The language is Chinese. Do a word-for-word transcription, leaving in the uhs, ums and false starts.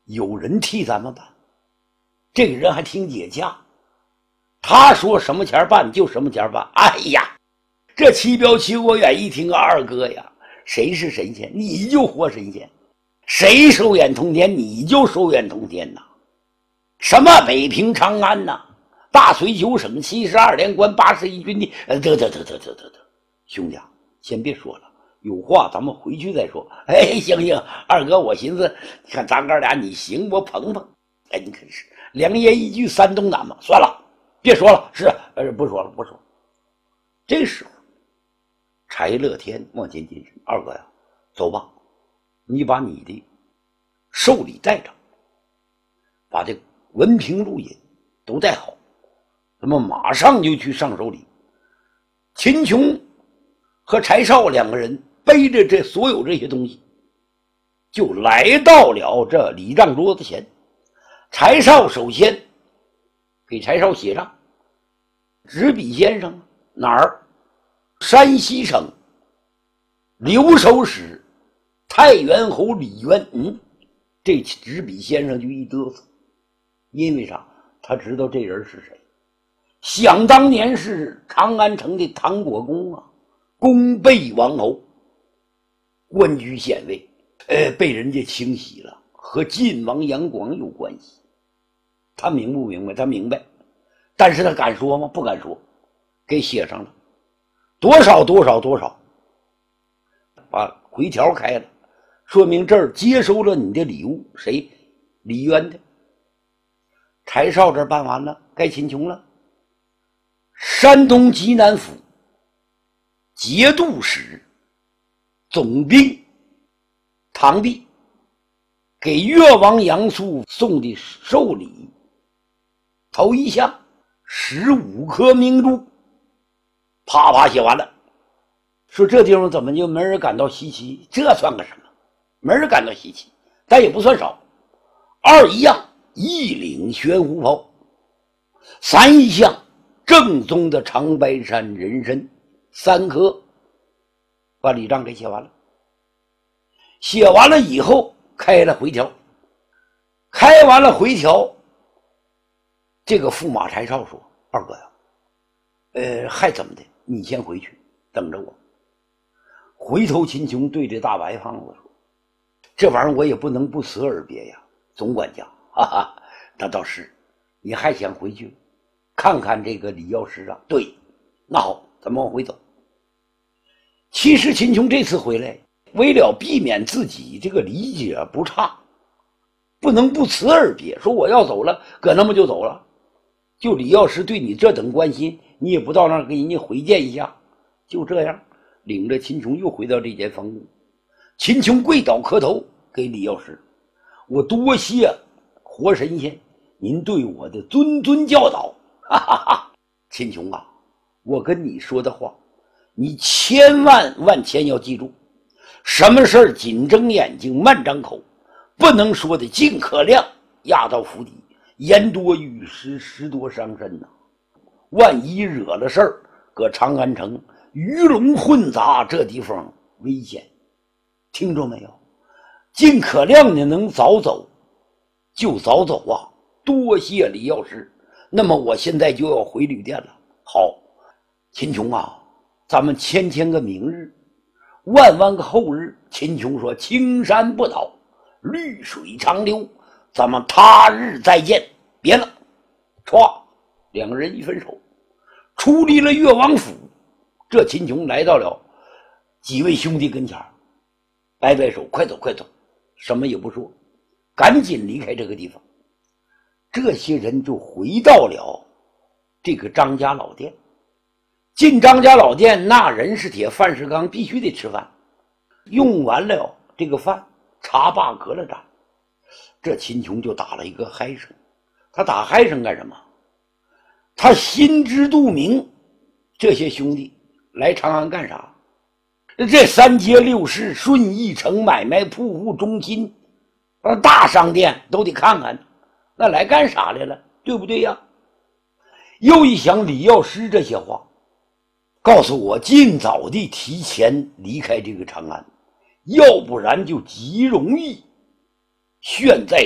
有人替咱们办，这个人还挺解洽，他说什么钱办就什么钱办。哎呀，这齐彪齐国远一听，二哥呀，谁是神仙你就活神仙，谁寿眼通天你就寿眼通天呐。什么北平长安呐，大隋九省七十二连关八十一军地，呃，得得得得得得得，兄弟啊，先别说了，有话咱们回去再说。哎，行行，二哥，我寻思，你看咱哥俩你行我捧捧。哎，你可是良言一句三冬暖嘛。算了，别说了，是呃不说了不说了。这时候，柴乐天往前进身，二哥呀，走吧，你把你的寿礼带着，把这文凭录音都带好，咱们马上就去上寿礼。秦琼和柴少两个人背着这所有这些东西，就来到了这礼账桌子前。柴少首先给柴少写上，执笔先生哪儿？山西省留守使太原侯李渊。嗯，这执笔先生就一嘚瑟，因为啥？他知道这人是谁。想当年是长安城的唐国公啊，功被王侯，官居县尉，呃，被人家清洗了，和晋王杨广有关系。他明不明白？他明白，但是他敢说吗？不敢说，给写上了多少多少多少，把回条开了，说明这儿接收了你的礼物。谁？李渊的。柴少这儿办完了，该秦琼了。山东济南府节度使总兵唐弼给越王杨素送的寿礼，头一项十五颗明珠，啪啪写完了。说这地方怎么就没人感到稀奇？这算个什么？没人感到稀奇，但也不算少。二一样一领玄壶袍，三一项正宗的长白山人参三颗，把礼账给写完了。写完了以后开了回条，开完了回条，这个驸马柴少说：“二哥呀，呃，还怎么的？你先回去等着我。”回头秦琼对着大白胖子说：“这玩意儿我也不能不辞而别呀，总管家，哈哈，那倒是，你还想回去看看这个李药师啊？对，那好，咱们往回走。”其实秦琼这次回来，为了避免自己这个理解不差，不能不辞而别，说我要走了，搁那么就走了。就李药师对你这等关心，你也不到那儿给人家回见一下。就这样，领着秦琼又回到这间房屋。秦琼跪倒磕头给李药师：“我多谢活神仙您对我的谆谆教导。”哈哈哈！秦琼啊，我跟你说的话，你千万万千要记住，什么事儿紧睁眼睛慢张口，不能说的尽可量压到府底，言多语失，失多伤身呐、啊。万一惹了事儿，搁长安城鱼龙混杂，这地方危险，听着没有？尽可量的能早走就早走啊！多谢李药师。那么我现在就要回旅店了。好，秦琼啊，咱们千千个明日，万万个后日。秦琼说：“青山不倒，绿水长流，咱们他日再见。”别了，歘，两个人一分手，出离了越王府。这秦琼来到了几位兄弟跟前，摆摆手：“快走快走！”什么也不说，赶紧离开这个地方。这些人就回到了这个张家老店。进张家老店，那人是铁，饭是钢，必须得吃饭。用完了这个饭，茶罢隔了盏，这秦琼就打了一个嗨声。他打嗨声干什么？他心知肚明，这些兄弟来长安干啥？这三街六市、顺义城买卖铺户中心、大商店都得看看，那来干啥来了？对不对呀？又一想李药师这些话，告诉我尽早地提前离开这个长安，要不然就极容易陷在